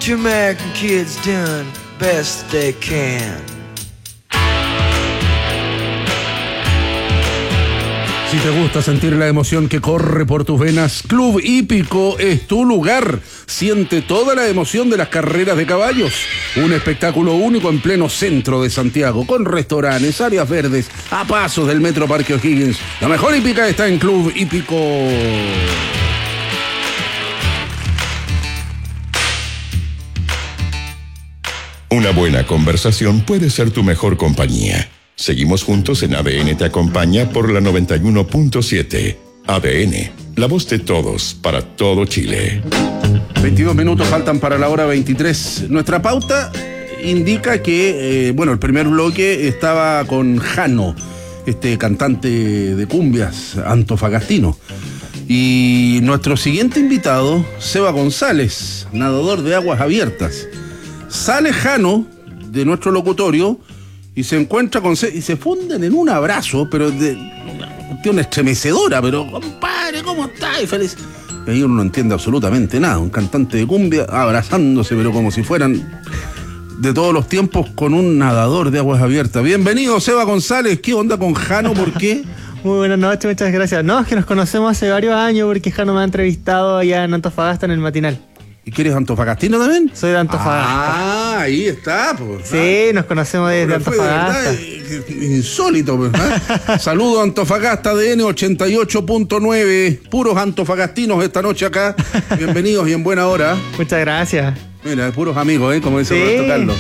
Jamaican kids doing best they can. Si te gusta sentir la emoción que corre por tus venas, Club Hípico es tu lugar. Siente toda la emoción de las carreras de caballos. Un espectáculo único en pleno centro de Santiago, con restaurantes, áreas verdes, a pasos del Metro Parque O'Higgins. La mejor hípica está en Club Hípico. Una buena conversación puede ser tu mejor compañía. Seguimos juntos en ADN Te Acompaña por la 91.7. ADN, la voz de todos, para todo Chile. 22 minutos faltan para la hora 23. Nuestra pauta indica que, el primer bloque estaba con Jano, este cantante de cumbias antofagastino. Y nuestro siguiente invitado, Seba González, nadador de aguas abiertas. Sale Jano de nuestro locutorio y se encuentra con y se funden en un abrazo, pero de una estremecedora, pero compadre, ¿cómo estás? Y feliz. Y ahí uno no entiende absolutamente nada. Un cantante de cumbia abrazándose, pero como si fueran de todos los tiempos, con un nadador de aguas abiertas. Bienvenido, Seba González. ¿Qué onda con Jano? ¿Por qué? Muy buenas noches, muchas gracias. No, es que nos conocemos hace varios años porque Jano me ha entrevistado allá en Antofagasta en el matinal. ¿Y qué eres, antofagastino también? Soy de Antofagasta. Ah, ahí está, pues. Sí, nos conocemos desde Antofagasta. Insólito, ¿verdad? Saludo a Antofagasta DN 88.9. Puros antofagastinos esta noche acá. Bienvenidos y en buena hora. Muchas gracias. Mira, puros amigos, como dice Roberto Carlos.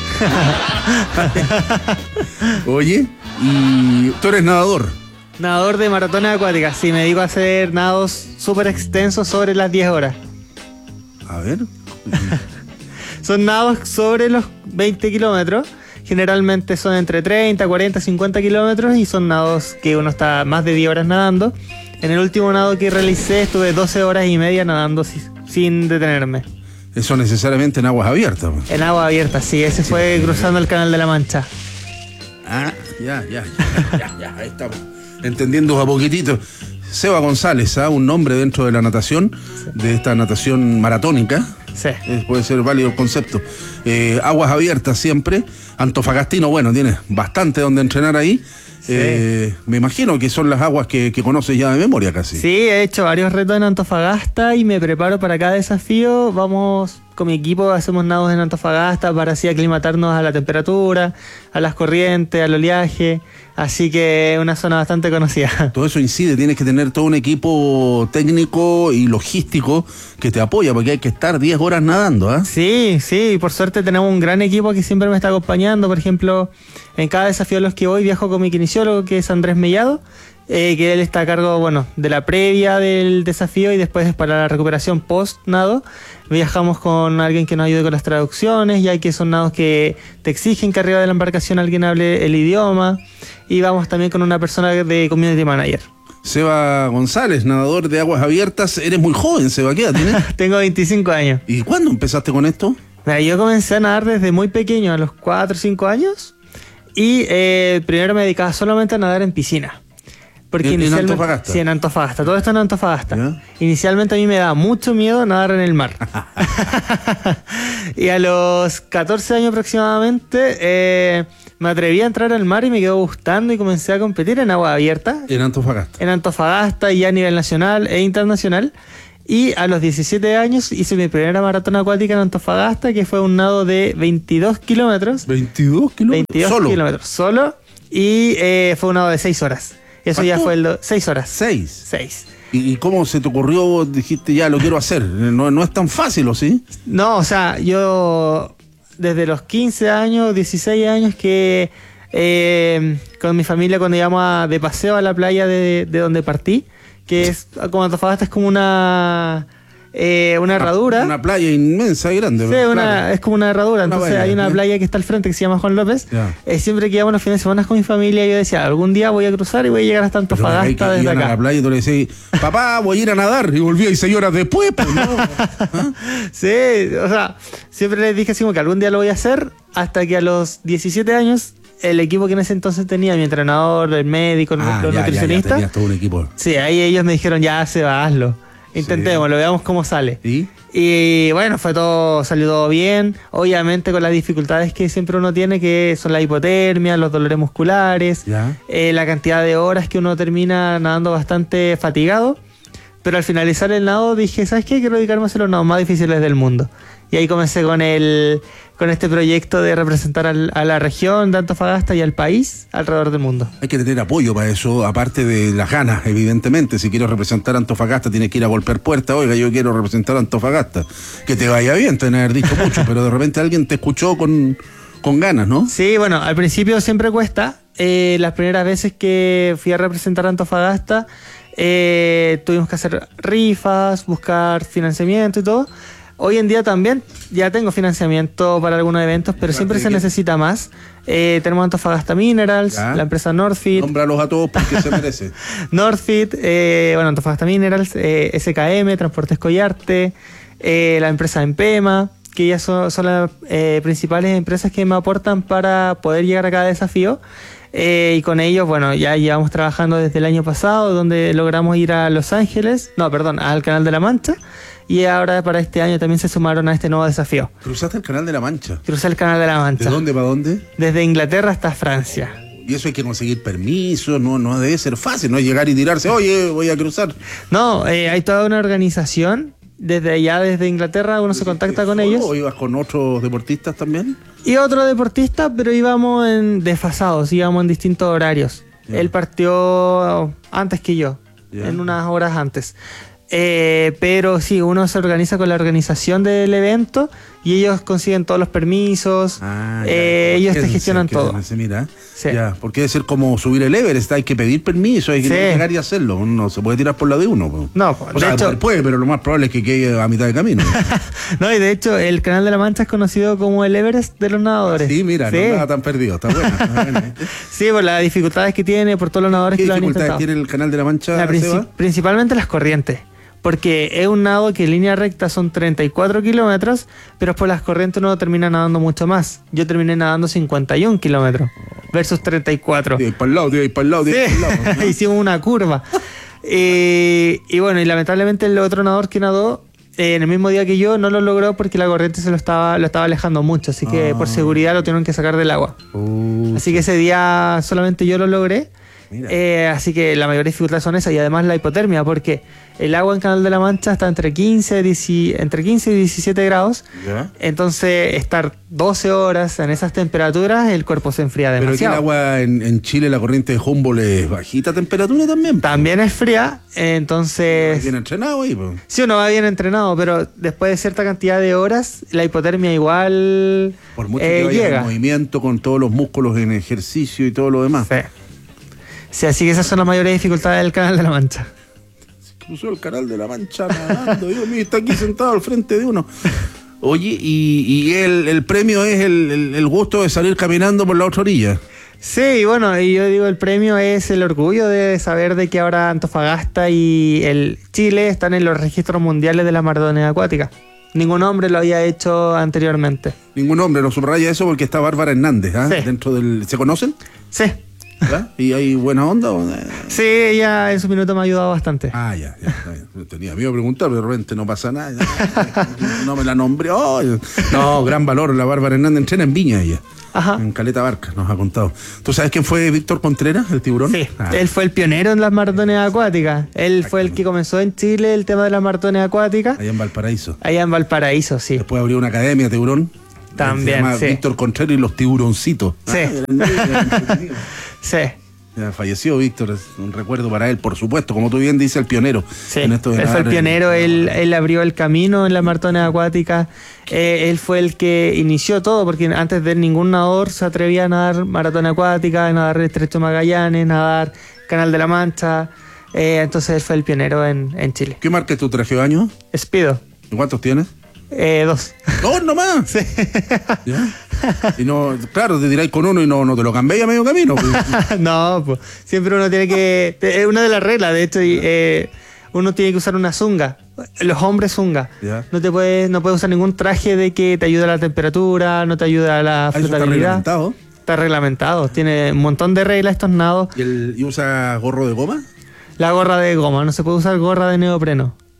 Oye, ¿y tú eres nadador? Nadador de maratón acuática. Sí, me dedico a hacer nados súper extensos sobre las 10 horas. A ver. Son nados sobre los 20 kilómetros. Generalmente son entre 30, 40, 50 kilómetros y son nados que uno está más de 10 horas nadando. En el último nado que realicé estuve 12 horas y media nadando sin detenerme. Eso necesariamente en aguas abiertas. En agua abierta, sí. Ese fue cruzando el Canal de la Mancha. Ah, ya. Ahí estamos. Entendiendo a poquitito. Seba González, un nombre dentro de la natación, sí, de esta natación maratónica. Sí. Puede ser válido el concepto. Aguas abiertas siempre. Antofagastino, tienes bastante donde entrenar ahí. Sí. Me imagino que son las aguas que conoces ya de memoria casi. Sí, he hecho varios retos en Antofagasta y me preparo para cada desafío. Vamos con mi equipo, hacemos nados en Antofagasta para así aclimatarnos a la temperatura, a las corrientes, al oleaje. Así que una zona bastante conocida. Todo eso incide, tienes que tener todo un equipo técnico y logístico que te apoya, porque hay que estar 10 horas nadando, ¿eh? Sí, por suerte tenemos un gran equipo que siempre me está acompañando. Por ejemplo, en cada desafío a los que voy viajo con mi kinesiólogo, que es Andrés Mellado, que él está a cargo, de la previa del desafío y después para la recuperación post-nado. Viajamos con alguien que nos ayude con las traducciones, ya que son nados que te exigen que arriba de la embarcación alguien hable el idioma. Y vamos también con una persona de community manager. Seba González, nadador de aguas abiertas. Eres muy joven, Seba, ¿qué edad tienes? Tengo 25 años. ¿Y cuándo empezaste con esto? Mira, yo comencé a nadar desde muy pequeño, a los 4 o 5 años. Y primero me dedicaba solamente a nadar en piscina. Porque ¿En Antofagasta? Sí, en Antofagasta. Todo esto en Antofagasta. ¿Ya? Inicialmente a mí me daba mucho miedo nadar en el mar. Y a los 14 años aproximadamente me atreví a entrar al mar y me quedó gustando y comencé a competir en agua abierta. En Antofagasta. En Antofagasta y a nivel nacional e internacional. Y a los 17 años hice mi primera maratón acuática en Antofagasta, que fue un nado de 22 kilómetros. ¿22 kilómetros? 22 kilómetros solo. Y fue un nado de 6 horas. Eso ya fue 6 horas. 6. ¿Y cómo se te ocurrió? Dijiste, ya lo quiero hacer. No es tan fácil, ¿o sí? No, o sea, yo desde los 15 años, 16 años que con mi familia cuando íbamos de paseo a la playa de donde partí, que es como Antofagasta, es como una herradura. Una playa inmensa y grande. Sí, claro, es como una herradura. Entonces hay una playa que está al frente que se llama Juan López. Siempre que íbamos los fines de semana con mi familia, yo decía, algún día voy a cruzar y voy a llegar hasta Antofagasta desde acá. A la playa y tú le decías, papá, voy a ir a nadar. Y volví ahí 6 horas después, pues no. ¿Ah? Sí, o sea, siempre les dije así como que algún día lo voy a hacer, hasta que a los 17 años el equipo que en ese entonces tenía, mi entrenador, el médico, los nutricionistas. Ya tenías todo un equipo. Sí, ahí ellos me dijeron, ya se va, hazlo. Intentémoslo, veamos cómo sale. ¿Y? Y bueno, salió todo bien. Obviamente con las dificultades que siempre uno tiene, que son la hipotermia, los dolores musculares, Ya. la cantidad de horas que uno termina nadando bastante fatigado. Pero al finalizar el nado dije, ¿sabes qué? Quiero dedicarme a hacer los nados más difíciles del mundo. Y ahí comencé con este proyecto de representar a la región de Antofagasta y al país alrededor del mundo. Hay que tener apoyo para eso, aparte de las ganas, evidentemente. Si quiero representar a Antofagasta, tienes que ir a golpear puertas. Oiga, yo quiero representar a Antofagasta. Que te vaya bien, tener haber dicho mucho, pero de repente alguien te escuchó con ganas, ¿no? Sí, bueno, al principio siempre cuesta. Las primeras veces que fui a representar a Antofagasta, tuvimos que hacer rifas, buscar financiamiento y todo. Hoy en día también ya tengo financiamiento para algunos eventos, pero siempre se necesita más. Tenemos Antofagasta Minerals, Ya. la empresa Northfit. Nómbralos a todos porque se merece. Northfit, Antofagasta Minerals, SKM, Transportes Collarte, la empresa Empema, que ya son las principales empresas que me aportan para poder llegar a cada desafío. Y con ellos, bueno, ya llevamos trabajando desde el año pasado, donde logramos ir a Los Ángeles, al Canal de la Mancha. Y ahora para este año también se sumaron a este nuevo desafío. Cruzaste el Canal de la Mancha. Crucé el Canal de la Mancha. ¿De dónde para dónde? Desde Inglaterra hasta Francia. Y eso hay que conseguir permiso, no debe ser fácil, no es llegar y tirarse, oye, voy a cruzar. No, hay toda una organización. Desde Inglaterra uno se contacta con ellos. ¿O ibas con otros deportistas también? Y otro deportista, pero íbamos desfasados, íbamos en distintos horarios. Ya. Él partió antes que yo, Ya. en unas horas antes. Pero sí, uno se organiza con la organización del evento y ellos consiguen todos los permisos, ellos te gestionan todo. Mira, Sí. ya, porque debe ser como subir el Everest, hay que pedir permiso, hay que Sí. llegar y hacerlo, uno no se puede tirar por la de uno. Po. No, O de sea, hecho, puede, pero lo más probable es que quede a mitad de camino. no, y de hecho el Canal de la Mancha es conocido como el Everest de los nadadores. Sí, mira, no estaba tan perdido, está buena. Está buena. Sí, por las dificultades que tiene, por todos los nadadores ¿Qué que lo han dificultades intentado. tiene el Canal de la Mancha, Seba? Principalmente las corrientes. Porque es un nado que en línea recta son 34 kilómetros, pero por las corrientes uno termina nadando mucho más. Yo terminé nadando 51 kilómetros versus 34. De ahí para el lado, de ahí para el lado, de ahí para el lado. Sí. Hicimos una curva. Y bueno, y lamentablemente el otro nadador que nadó en el mismo día que yo no lo logró porque la corriente lo estaba alejando mucho. Así que por seguridad lo tuvieron que sacar del agua. Así que ese día solamente yo lo logré. Así que la mayor dificultad son esas y además la hipotermia, porque el agua en Canal de la Mancha está entre 15 y 17 grados. ¿Ya? Entonces estar 12 horas en esas temperaturas, el cuerpo se enfría Pero aquí el demasiado. agua en Chile, la corriente de Humboldt es bajita temperatura también. También es fría, entonces Bien entrenado ahí, pues. sí, uno va bien entrenado, pero después de cierta cantidad de horas la hipotermia igual Por mucho que vaya llega. en movimiento con todos los músculos en ejercicio y todo lo demás. Sí. Sí, así que esas son las mayores dificultades del Canal de la Mancha. Cruzó el Canal de la Mancha nadando. Dios mío, está aquí sentado al frente de uno. Oye, y el premio es el gusto de salir caminando por la otra orilla. Sí, y bueno, y yo digo, el premio es el orgullo de saber de que ahora Antofagasta y el Chile están en los registros mundiales de la maratón acuática. Ningún hombre lo había hecho anteriormente. Ningún hombre lo subraya eso porque está Bárbara Hernández, ¿ah? Sí. Dentro del... ¿Se conocen? Sí, ¿Ya? ¿Y hay buena onda? sí, ella en su minuto me ha ayudado bastante. Ya. Está bien. Tenía miedo de preguntar, pero de repente no pasa nada. No me la nombré. Oh, no, gran valor. La Bárbara Hernández entrena en Viña ella. Ajá. En Caleta Barca, nos ha contado. ¿Tú sabes quién fue Víctor Contreras, el tiburón? Sí, él fue el pionero en las maratones acuáticas. Él fue el que comenzó en Chile el tema de las maratones acuáticas. Allá en Valparaíso. Allá en Valparaíso, sí. Después abrió una academia, tiburón. También, Se llama sí. Víctor Contreras y los tiburoncitos. Sí. Era entretenido. Sí, Ya falleció Víctor, es un recuerdo para él, por supuesto, como tú bien dices, el pionero. sí. En esto de Él fue el nadar, pionero, él abrió el camino en las maratones acuáticas. Él fue el que inició todo, porque antes de él ningún nadador se atrevía a nadar maratón acuática, a nadar el Estrecho Magallanes, nadar Canal de la Mancha. Entonces él fue el pionero en Chile. ¿Qué marca es tu traje de baño? Speedo, ¿Y cuántos tienes? 2. ¡Dos nomás! Sí. ¿Ya? Y no, claro, te tiráis con uno y no te lo cambiéis a medio camino. Pues. No, pues siempre uno tiene que... Es una de las reglas, de hecho, uno tiene que usar una zunga. Los hombres zunga. Ya. No puedes usar ningún traje de que te ayude a la temperatura, no te ayuda a la Eso está flotabilidad. reglamentado. Está reglamentado. Tiene un montón de reglas estos nados. ¿Y usa gorro de goma? La gorra de goma, no se puede usar gorra de neopreno.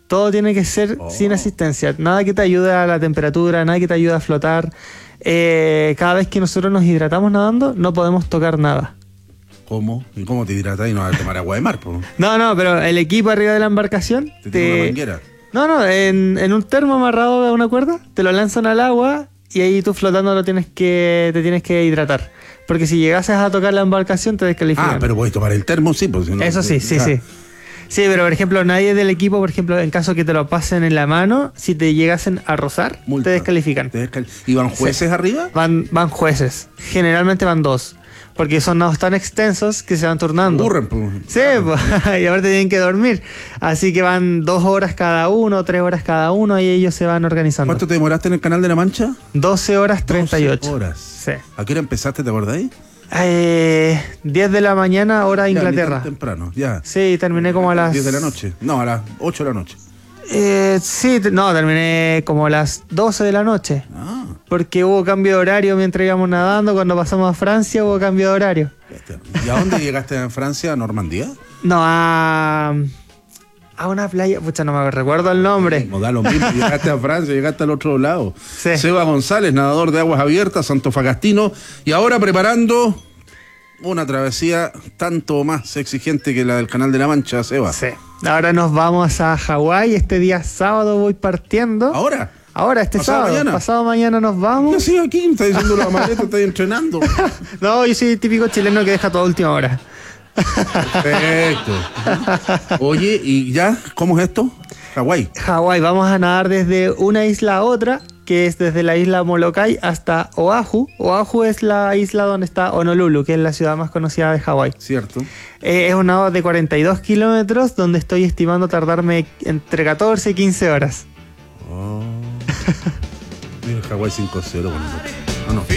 Todo tiene que ser sin asistencia. Nada que te ayude a la temperatura, nada que te ayude a flotar. Cada vez que nosotros nos hidratamos nadando, no podemos tocar nada. ¿Cómo? ¿Y cómo te hidratas y no vas a tomar agua de mar? Po? No, pero el equipo arriba de la embarcación ¿Te tiene una manguera? No, en un termo amarrado a una cuerda, te lo lanzan al agua y ahí tú flotando te tienes que hidratar. Porque si llegases a tocar la embarcación te descalifican. Pero podés tomar el termo, sí. Pues, si no, eso sí. Sí, pero por ejemplo, nadie del equipo, por ejemplo, en caso que te lo pasen en la mano, si te llegasen a rozar, multa. Te descalifican. ¿Y van jueces arriba? Van jueces. Generalmente van 2. Porque son nados tan extensos que se van turnando. Aburren, pues. Sí, pues, y ahora tienen que dormir. Así que van 2 horas cada uno, 3 horas cada uno, y ellos se van organizando. ¿Cuánto te demoraste en el Canal de la Mancha? 12 horas 38. 12 horas. Sí. ¿A qué hora empezaste, te acordáis? 10 de la mañana, hora Ya, Inglaterra. ni tan temprano, ya. Sí, terminé como a las... 10 de la noche. No, a las 8 de la noche. Terminé como a las 12 de la noche. Ah. Porque hubo cambio de horario mientras íbamos nadando. Cuando pasamos a Francia hubo cambio de horario. ¿Y a dónde llegaste en Francia? ¿A Normandía? No, a una playa, pucha, no me recuerdo el nombre. No da lo mismo, llegaste a Francia, llegaste al otro lado. Sí. Seba González, nadador de aguas abiertas, Antofagastino, y ahora preparando una travesía tanto más exigente que la del Canal de la Mancha, Seba. Sí. Ahora nos vamos a Hawái. Este día sábado voy partiendo. ¿Ahora? Ahora, este sábado. Mañana. Pasado mañana nos vamos. ¿Qué haces aquí? ¿Me estás diciendo la maleta? ¿Estás entrenando? No, yo soy el típico chileno que deja todo a última hora. Perfecto. Oye, ¿y ya? ¿Cómo es esto? Hawái. Hawái, vamos a nadar desde una isla a otra, que es desde la isla Molokai hasta Oahu. Oahu es la isla donde está Honolulu, que es la ciudad más conocida de Hawái. Cierto. Es un nado de 42 kilómetros, donde estoy estimando tardarme entre 14 y 15 horas. Oh. Mira, Hawái 5-0 con nosotros. Ah, no.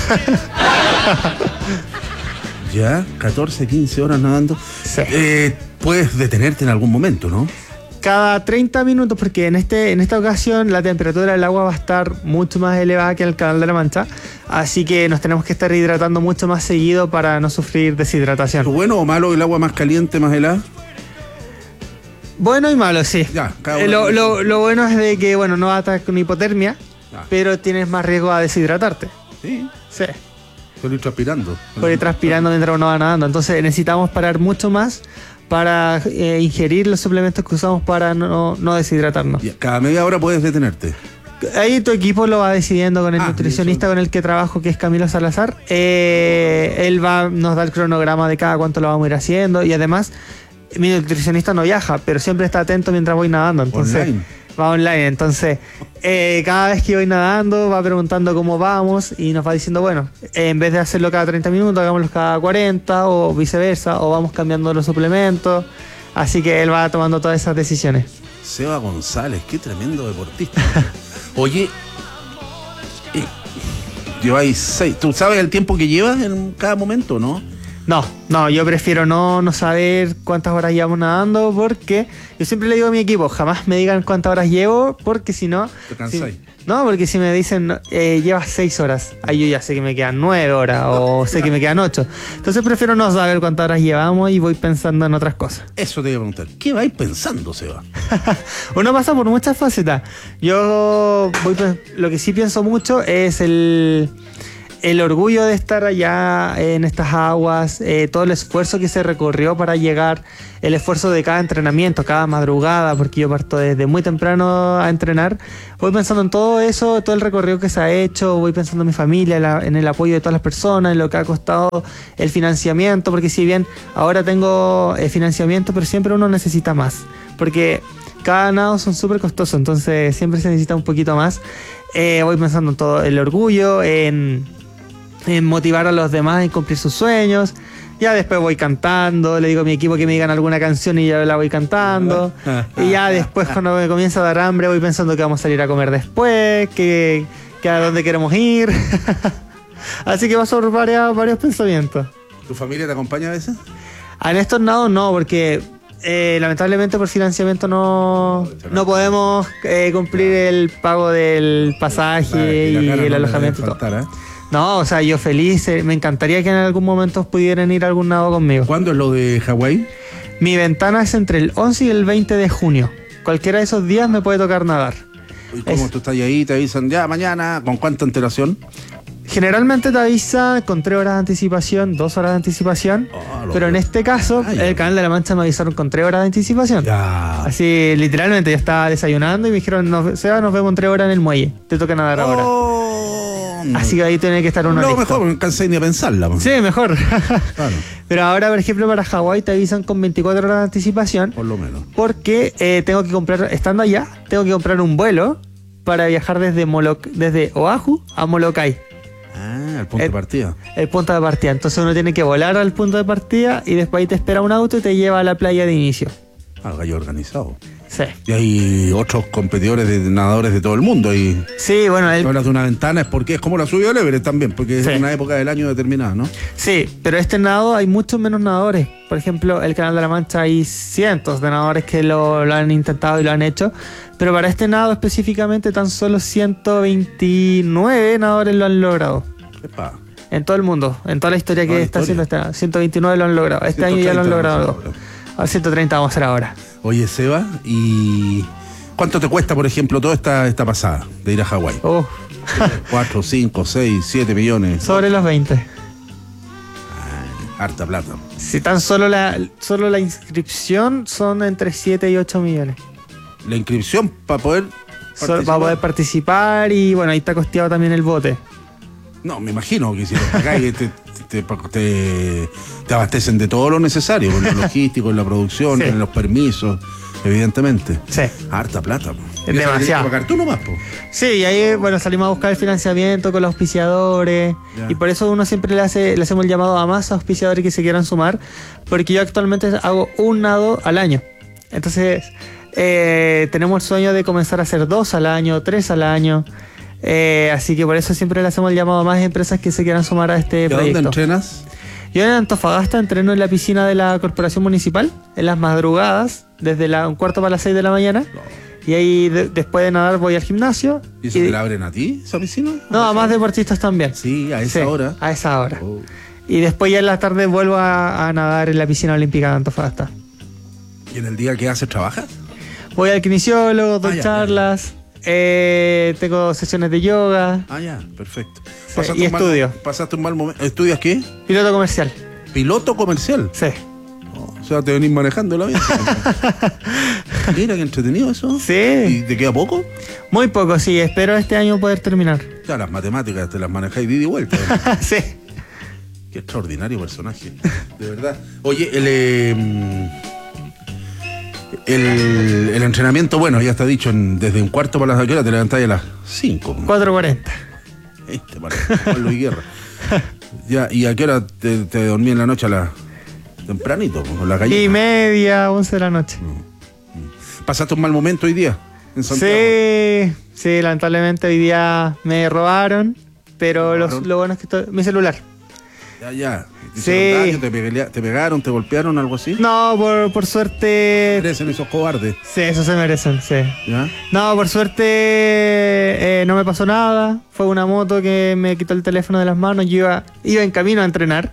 Ya, 14, 15 horas nadando. Sí. Puedes detenerte en algún momento, ¿no? Cada 30 minutos, porque en esta ocasión la temperatura del agua va a estar mucho más elevada que en el Canal de la Mancha, así que nos tenemos que estar hidratando mucho más seguido para no sufrir deshidratación. ¿Es bueno o malo el agua más caliente, más helada? Bueno y malo, sí. Ya, cada uno. Lo bueno es de que, no vas a estar con hipotermia, pero tienes más riesgo a deshidratarte. Sí. Sí. Por ir transpirando. Por ir transpirando mientras uno va nadando. Entonces necesitamos parar mucho más para ingerir los suplementos que usamos para no deshidratarnos. Ya, cada media hora puedes detenerte. Ahí tu equipo lo va decidiendo con el nutricionista con el que trabajo, que es Camilo Salazar. Él nos da el cronograma de cada cuánto lo vamos a ir haciendo, y además mi nutricionista no viaja, pero siempre está atento mientras voy nadando. Entonces, online. Va online, entonces cada vez que voy nadando va preguntando cómo vamos y nos va diciendo, en vez de hacerlo cada 30 minutos, hagámoslo cada 40 o viceversa, o vamos cambiando los suplementos. Así que él va tomando todas esas decisiones. Seba González, qué tremendo deportista. Oye, lleváis 6. ¿Tú sabes el tiempo que llevas en cada momento, no? No, yo prefiero no saber cuántas horas llevamos nadando, porque yo siempre le digo a mi equipo, jamás me digan cuántas horas llevo, porque si no... Te cansáis. Porque si me dicen, llevas 6 horas, ahí yo ya sé que me quedan 9 horas, o sé que me quedan 8. Entonces prefiero no saber cuántas horas llevamos y voy pensando en otras cosas. Eso te iba a preguntar. ¿Qué vais pensando, Seba? Uno pasa por muchas facetas. Lo que sí pienso mucho es el orgullo de estar allá en estas aguas, todo el esfuerzo que se recorrió para llegar, el esfuerzo de cada entrenamiento, cada madrugada, porque yo parto desde muy temprano a entrenar. Voy pensando en todo eso, todo el recorrido que se ha hecho, voy pensando en mi familia, en el apoyo de todas las personas, en lo que ha costado el financiamiento, porque si bien ahora tengo financiamiento, pero siempre uno necesita más, porque cada nado son súper costosos, entonces siempre se necesita un poquito más. Voy pensando en todo el orgullo, en motivar a los demás en cumplir sus sueños. Ya después voy cantando, le digo a mi equipo que me digan alguna canción y ya la voy cantando. Y ya después, cuando me comienza a dar hambre, voy pensando que vamos a salir a comer después, que a dónde queremos ir. Así que paso por varios pensamientos. ¿Tu familia te acompaña a veces? En estos nados no, porque lamentablemente por financiamiento no podemos cumplir el pago del pasaje y el alojamiento. No, yo feliz, me encantaría que en algún momento pudieran ir a algún nado conmigo. ¿Cuándo es lo de Hawái? Mi ventana es entre el 11 y el 20 de junio. cualquiera de esos días me puede tocar nadar. ¿Y cómo tú estás ahí? Te avisan ya mañana, ¿con cuánta antelación? Generalmente te avisa con 3 horas de anticipación, 2 horas de anticipación, pero en este caso, el Canal de la Mancha me avisaron con 3 horas de anticipación. Ya. Así, literalmente, yo estaba desayunando y me dijeron, Seba, nos vemos en 3 horas en el muelle, te toca nadar ahora. Así que ahí tiene que estar uno listo. mejor, no cansé ni a pensarla. Sí, mejor. Claro. Pero ahora, por ejemplo, para Hawái te avisan con 24 horas de anticipación. Por lo menos. Porque tengo que comprar, estando allá, tengo que comprar un vuelo para viajar desde Oahu a Molokai. El punto de partida. El punto de partida. Entonces uno tiene que volar al punto de partida y después ahí te espera un auto y te lleva a la playa de inicio. Gallo organizado. Sí. Y hay otros competidores de nadadores de todo el mundo. Y sí, bueno. hablas de una ventana, es porque es como la subida del Everest también, porque sí. Es una época del año determinada, ¿no? Sí, pero este nado hay muchos menos nadadores. Por ejemplo, el Canal de la Mancha hay cientos de nadadores que lo han intentado y lo han hecho. Pero para este nado específicamente tan solo 129 nadadores lo han logrado. Epa. En todo el mundo, en toda la historia que está haciendo este nado. 129 lo han logrado. Este año ya lo han logrado. A 130 vamos a hacer ahora. Oye, Seba, ¿y cuánto te cuesta, por ejemplo, toda esta pasada de ir a Hawái? 4, 5, 6, 7 millones. Sobre los 20. Harta plata. Si tan solo la inscripción son entre 7 y 8 millones. La inscripción para poder participar. Para poder participar y bueno, ahí está costeado también el bote. No, me imagino que si lo pagáis te abastecen de todo lo necesario, con lo logístico, en la producción, sí. En los permisos, evidentemente. Sí. Harta plata. Es demasiado. ¿Pagar tú nomás, po? Sí, y ahí bueno, salimos a buscar el financiamiento con los auspiciadores. Ya. Y por eso uno siempre le hacemos el llamado a más auspiciadores que se quieran sumar, porque yo actualmente hago un nado al año. Entonces, tenemos el sueño de comenzar a hacer 2 al año, 3 al año. Así que por eso siempre le hacemos el llamado a más empresas que se quieran sumar a este proyecto. ¿Dónde entrenas? Yo en Antofagasta entreno en la piscina de la Corporación Municipal, en las madrugadas, desde un cuarto para las 6 de la mañana. Y ahí después de nadar voy al gimnasio. ¿Y eso te la abren a ti, esa piscina? No, a más deportistas también. Sí, a esa hora. A esa hora. Oh. Y después ya en la tarde vuelvo a nadar en la piscina olímpica de Antofagasta. ¿Y en el día que haces trabajas? Voy al kinesiólogo, doy charlas. Tengo sesiones de yoga. Ya, perfecto. Sí, y estudio. ¿Pasaste un mal momento? ¿Estudias qué? Piloto comercial. ¿Piloto comercial? Sí. O sea, te venís manejando la vida. Mira, qué entretenido eso. Sí. ¿Y te queda poco? Muy poco, sí. Espero este año poder terminar. Ya, las matemáticas te las manejáis de ida y vuelta. Sí. Qué extraordinario personaje. De verdad. Oye, el entrenamiento, bueno, ya está dicho, desde un cuarto para las horas te levantáis a las 5. 4:40. Pablo y Guerra. Ya, ¿y a qué hora te dormí en la noche? Tempranito, con la gallina. 10:30, 11 de la noche. ¿Pasaste un mal momento hoy día en Santiago? Sí, lamentablemente hoy día me robaron, pero lo bueno es que mi celular. Ya. Sí. Daño, ¿Te pegaron, te golpearon, algo así? No, por suerte. Merecen esos cobardes. Sí, eso se merecen, sí. ¿Ya? No, por suerte no me pasó nada. Fue una moto que me quitó el teléfono de las manos. Yo iba en camino a entrenar.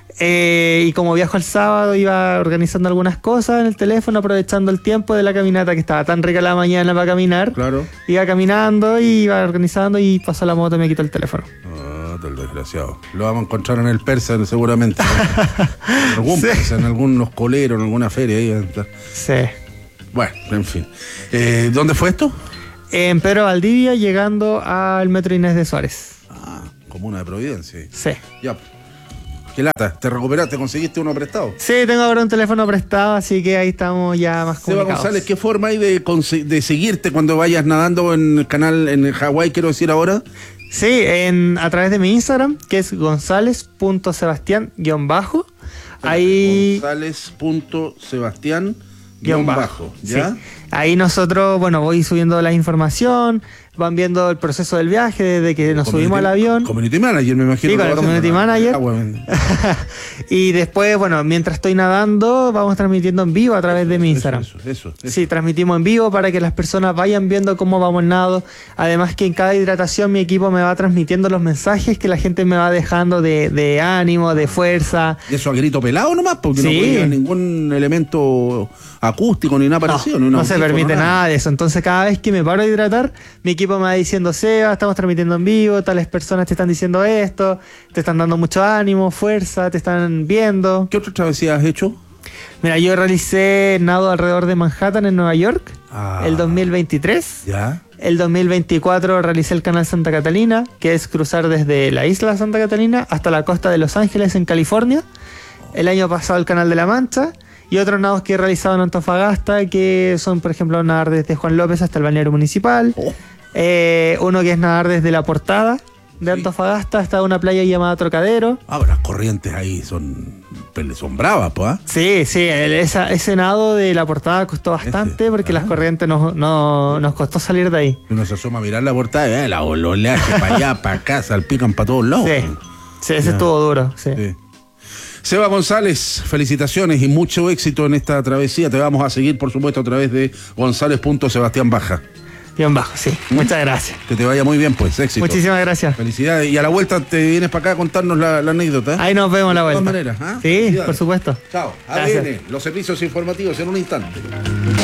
Y como viajo el sábado, iba organizando algunas cosas en el teléfono, aprovechando el tiempo de la caminata, que estaba tan rica la mañana para caminar. Claro. Iba caminando, iba organizando y pasó la moto y me quitó el teléfono. El desgraciado. Lo vamos a encontrar en el Persa seguramente. Sí. Persa, en algunos coleros, en alguna feria. Ahí. Sí. Bueno, en fin. ¿Dónde fue esto? En Pedro Valdivia, llegando al Metro Inés de Suárez. Comuna de Providencia. Sí. Ya. Qué lata. ¿Te recuperaste? ¿Conseguiste uno prestado? Sí, tengo ahora un teléfono prestado, así que ahí estamos ya más Seba comunicados. González, ¿qué forma hay de seguirte cuando vayas nadando en el canal en Hawái, quiero decir ahora? Sí, a través de mi Instagram, que es gonzález.sebastián_. Ahí. González.sebastián_. ¿Ya? Sí. Ahí nosotros, voy subiendo la información, van viendo el proceso del viaje desde que nos subimos al avión. Community Manager, me imagino. Sí, con el Community Manager. Y después, mientras estoy nadando, vamos transmitiendo en vivo a través de mi Instagram. Eso. Sí, transmitimos en vivo para que las personas vayan viendo cómo vamos nado. Además que en cada hidratación mi equipo me va transmitiendo los mensajes que la gente me va dejando de ánimo, de fuerza. ¿Y eso a grito pelado nomás? Porque sí. no puede ningún elemento acústico ni nada parecido. No se permite nada. nada de eso. Entonces cada vez que me paro a hidratar, mi equipo me va diciendo, Seba, estamos transmitiendo en vivo, tales personas te están diciendo esto, te están dando mucho ánimo, fuerza, te están viendo. ¿Qué otra travesía has hecho? Mira, yo realicé nado alrededor de Manhattan en Nueva York, el 2023. Ya. El 2024 realicé el Canal Santa Catalina, que es cruzar desde la isla Santa Catalina hasta la costa de Los Ángeles en California. El año pasado el Canal de la Mancha. Y otros nados que he realizado en Antofagasta, que son, por ejemplo, nadar desde Juan López hasta el balneario municipal. Oh. Uno que es nadar desde La Portada de Antofagasta hasta una playa llamada Trocadero. Pero las corrientes ahí son bravas, pues. Sí, ese nado de La Portada costó bastante porque las corrientes nos costó salir de ahí. Uno se asoma a mirar la portada y los oleajes para allá, para acá, salpican para todos lados. Sí, ese estuvo duro, sí. Seba González, felicitaciones y mucho éxito en esta travesía. Te vamos a seguir, por supuesto, a través de González.Sebastián Baja. Bien bajo, sí. Muchas gracias. Que te vaya muy bien, pues. Éxito. Muchísimas gracias. Felicidades. Y a la vuelta te vienes para acá a contarnos la anécdota. Ahí nos vemos a la vuelta. De todas maneras. Sí, por supuesto. Chao. Gracias. ADN, los servicios informativos en un instante.